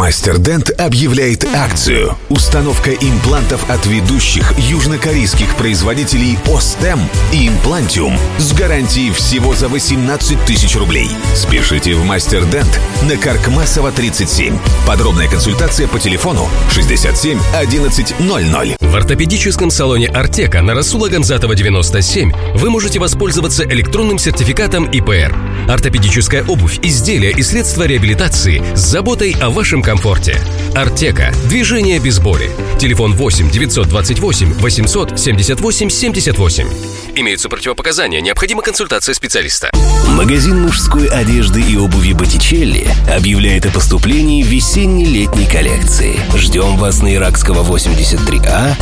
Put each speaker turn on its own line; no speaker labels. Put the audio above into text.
Мастер-Дент объявляет акцию. Установка имплантов от ведущих южнокорейских производителей Остем и Имплантиум с гарантией всего за 18 тысяч рублей. Спешите в Мастер-Дент на Каркмасова, 37. Подробная консультация по телефону 67 11 00.
В ортопедическом салоне «Артека» на Расула Гамзатова, 97 вы можете воспользоваться электронным сертификатом ИПР. Ортопедическая обувь, изделия и средства реабилитации с заботой о вашем комфорте. «Артека». Движение без боли. Телефон 8 928 800 78 78. Имеются противопоказания. Необходима консультация специалиста.
Магазин мужской одежды и обуви «Боттичелли» объявляет о поступлении весенне-летней коллекции. Ждем вас на Иракского, 83А